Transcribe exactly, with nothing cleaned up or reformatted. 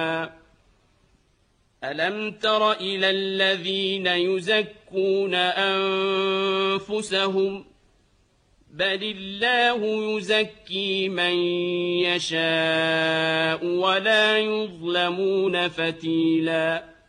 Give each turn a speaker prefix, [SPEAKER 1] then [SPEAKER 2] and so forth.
[SPEAKER 1] ألم تر إلى الذين يزكون أنفسهم بل الله يزكي من يشاء ولا يظلمون فتيلاً